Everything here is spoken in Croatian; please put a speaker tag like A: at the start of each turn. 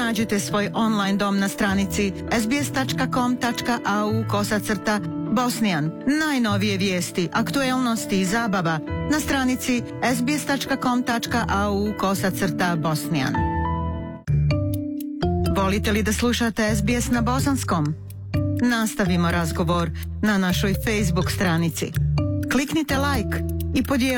A: Nađite svoj online dom na stranici sbs.com.au/Bosnian. Najnovije vijesti, aktuelnosti i zabava na stranici sbs.com.au/Bosnian. Volite li da slušate SBS na bosanskom? Nastavimo razgovor na našoj Facebook stranici. Kliknite like i podijelite